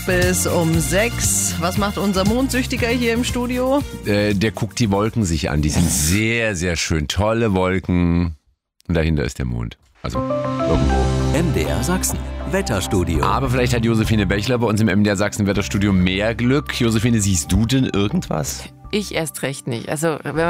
Bis um 6. Was macht unser Mondsüchtiger hier im Studio? Der guckt die Wolken sich an. Die sind sehr, sehr schön. Tolle Wolken. Und dahinter ist der Mond. Also irgendwo. MDR Sachsen, Wetterstudio. Aber vielleicht hat Josephine Bechler bei uns im MDR Sachsen Wetterstudio mehr Glück. Josephine, siehst du denn irgendwas? Ich erst recht nicht. Also wenn